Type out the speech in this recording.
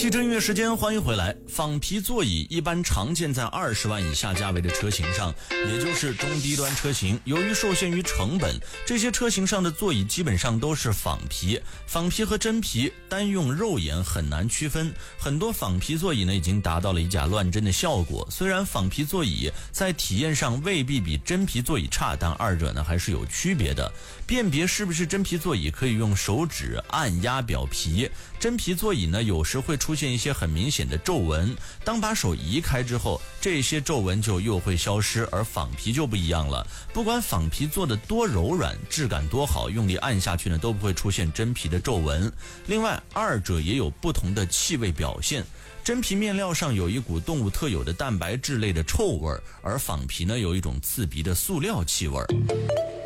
汽车音乐时间，欢迎回来。仿皮座椅一般常见在20万以下价位的车型上，也就是中低端车型。由于受限于成本，这些车型上的座椅基本上都是仿皮。仿皮和真皮单用肉眼很难区分，很多仿皮座椅呢已经达到了以假乱真的效果。虽然仿皮座椅在体验上未必比真皮座椅差，但二者呢还是有区别的。辨别是不是真皮座椅可以用手指按压表皮，真皮座椅呢有时会出现一些很明显的皱纹，当把手移开之后，这些皱纹就又会消失，而仿皮就不一样了。不管仿皮做的多柔软，质感多好，用力按下去呢都不会出现真皮的皱纹。另外，二者也有不同的气味表现。真皮面料上有一股动物特有的蛋白质类的臭味，而仿皮呢有一种刺鼻的塑料气味。